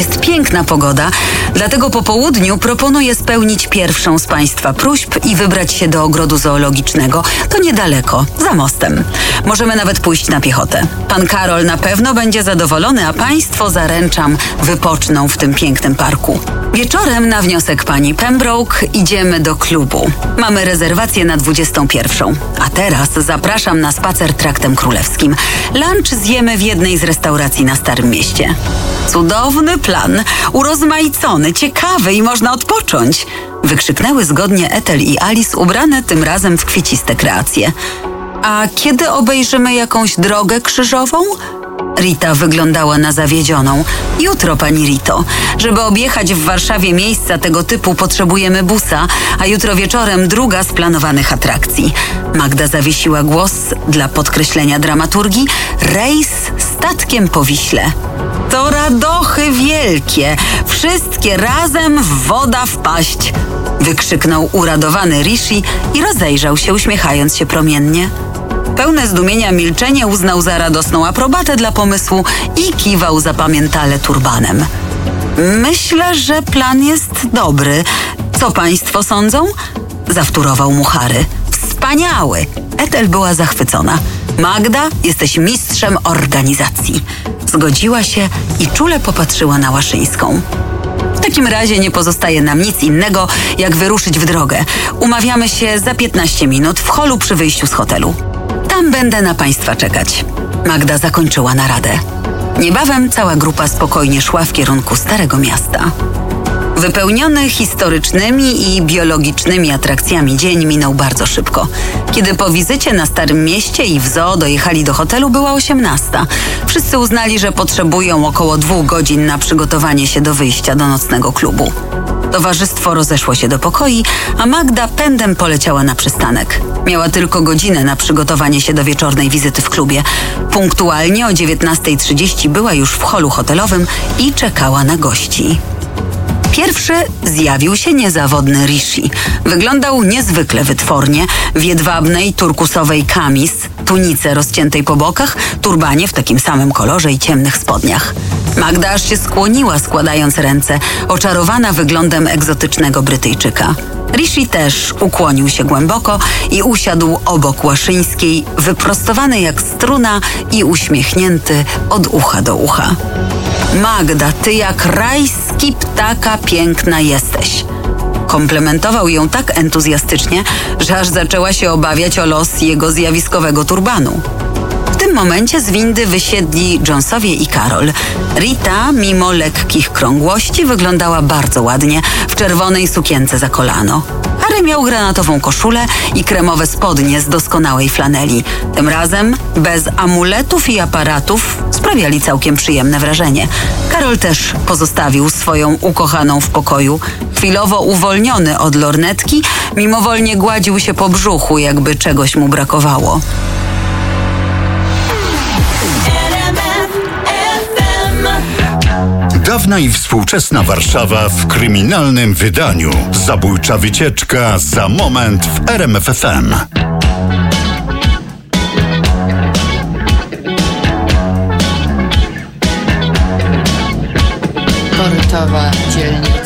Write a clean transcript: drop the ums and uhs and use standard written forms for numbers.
Jest piękna pogoda, dlatego po południu proponuję spełnić pierwszą z Państwa próśb i wybrać się do ogrodu zoologicznego. To niedaleko, za mostem. Możemy nawet pójść na piechotę. Pan Karol na pewno będzie zadowolony, a Państwo, zaręczam, wypoczną w tym pięknym parku. Wieczorem na wniosek pani Pembroke idziemy do klubu. Mamy rezerwację na 21. A teraz zapraszam na spacer traktem królewskim. Lunch zjemy w jednej z restauracji na Starym Mieście. Cudowny plan, urozmaicony, ciekawy i można odpocząć. Wykrzyknęły zgodnie Ethel i Alice, ubrane tym razem w kwieciste kreacje. A kiedy obejrzymy jakąś drogę krzyżową? Rita wyglądała na zawiedzioną. Jutro, pani Rito. Żeby objechać w Warszawie miejsca tego typu, potrzebujemy busa, a jutro wieczorem druga z planowanych atrakcji. Magda zawiesiła głos dla podkreślenia dramaturgii. Rejs statkiem po Wiśle. To radochy wielkie! Wszystkie razem w woda wpaść! Wykrzyknął uradowany Rishi i rozejrzał się, uśmiechając się promiennie. Pełne zdumienia milczenie uznał za radosną aprobatę dla pomysłu i kiwał zapamiętale turbanem. Myślę, że plan jest dobry. Co państwo sądzą? Zawtórował mu Harry. Wspaniały! Ethel była zachwycona. Magda, jesteś mistrzem organizacji. Zgodziła się i czule popatrzyła na Łaszyńską. W takim razie nie pozostaje nam nic innego, jak wyruszyć w drogę. Umawiamy się za 15 minut w holu przy wyjściu z hotelu. Tam będę na państwa czekać. Magda zakończyła naradę. Niebawem cała grupa spokojnie szła w kierunku Starego Miasta. Wypełniony historycznymi i biologicznymi atrakcjami dzień minął bardzo szybko. Kiedy po wizycie na Starym Mieście i w zoo dojechali do hotelu, była 18. Wszyscy uznali, że potrzebują około 2 godzin na przygotowanie się do wyjścia do nocnego klubu. Towarzystwo rozeszło się do pokoi, a Magda pędem poleciała na przystanek. Miała tylko godzinę na przygotowanie się do wieczornej wizyty w klubie. Punktualnie o 19:30 była już w holu hotelowym i czekała na gości. Pierwszy zjawił się niezawodny Rishi. Wyglądał niezwykle wytwornie, w jedwabnej, turkusowej kamis, tunice rozciętej po bokach, turbanie w takim samym kolorze i ciemnych spodniach. Magda aż się skłoniła, składając ręce, oczarowana wyglądem egzotycznego Brytyjczyka. Rishi też ukłonił się głęboko i usiadł obok Łaszyńskiej, wyprostowany jak struna i uśmiechnięty od ucha do ucha. Magda, ty jak rajski ptaka piękna jesteś. Komplementował ją tak entuzjastycznie, że aż zaczęła się obawiać o los jego zjawiskowego turbanu. W tym momencie z windy wysiedli Jonesowie i Karol. Rita, mimo lekkich krągłości, wyglądała bardzo ładnie w czerwonej sukience za kolano. Harry miał granatową koszulę i kremowe spodnie z doskonałej flaneli. Tym razem bez amuletów i aparatów sprawiali całkiem przyjemne wrażenie. Karol też pozostawił swoją ukochaną w pokoju. Chwilowo uwolniony od lornetki, mimowolnie gładził się po brzuchu, jakby czegoś mu brakowało. Dawna i współczesna Warszawa w kryminalnym wydaniu. Zabójcza wycieczka za moment w RMF FM. Korytowa dzielnica.